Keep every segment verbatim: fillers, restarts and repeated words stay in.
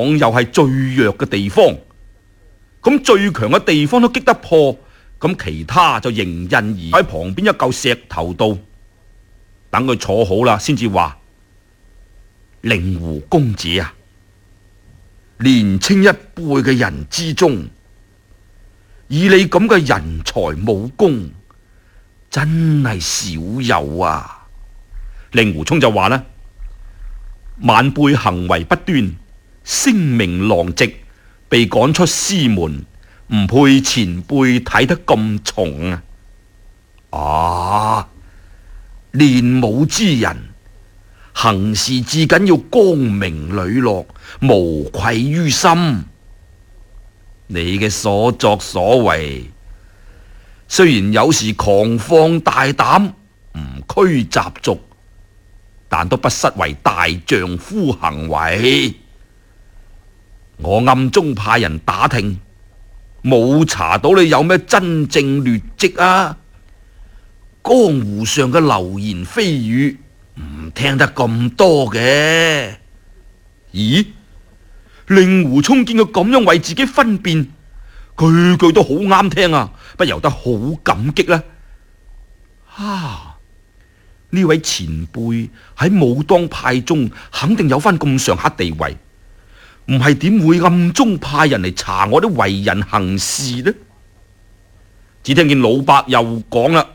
講又係最弱嘅地方，咁最強嘅地方都擊得破，咁其他就迎刃而喺旁邊一嚿石頭度，等佢坐好啦，先至話：令狐公子啊，年青一輩嘅人之中，以你咁嘅人才武功，真係少有啊！令狐沖就話啦：晚輩行為不端，聲名狼藉，被趕出師門，唔配前輩睇得咁重啊！啊，練武之人，行事至緊要光明磊落，無愧於心。你嘅所作所為，雖然有時狂放大膽，唔拘習俗，但都不失為大丈夫行為。我暗中派人打聽，冇查到你有咩真正劣跡啊！江湖上嘅流言蜚語唔聽得咁多嘅。咦？令狐沖見佢咁樣為自己分辨，句句都好啱聽啊，不由得好感激啦。啊！呢位前輩喺武當派中肯定有翻咁上下地位，唔係點會暗中派人嚟查我啲為人行事呢？只聽見老伯又講啦：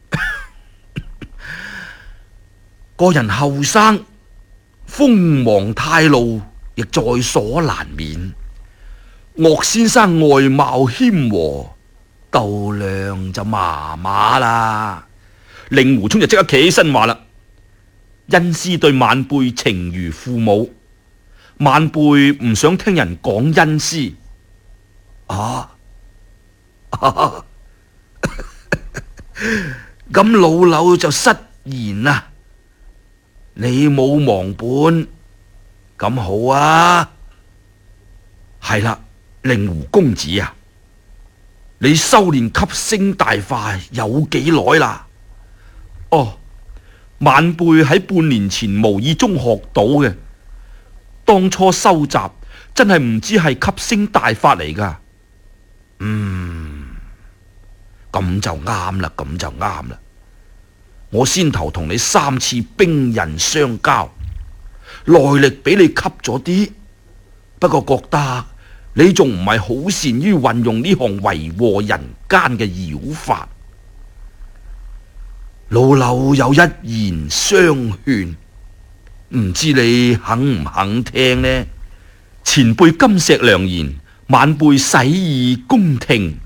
個人後生，鋒芒太露，亦在所難免。岳先生外貌謙和，度量就麻麻啦。令狐沖就即刻企起身話啦：恩師對晚輩情如父母，晚輩唔想聽人講恩師。啊，咁、啊、老柳就失言啦。你冇忘本，咁好啊。係啦，令狐公子啊，你修煉吸星大法有幾耐啦？哦，晚輩喺半年前無意中學到嘅，當初收集真係唔知係吸星大法嚟噶。嗯，咁就啱啦，咁就啱啦。我先頭同你三次兵刃相交，內力比你吸咗啲，不過覺得你仲唔係好善於運用呢項為禍人間嘅妖法。老柳有一言相勸，唔知你肯唔肯聽呢？前輩金石良言，晚輩洗耳恭聽。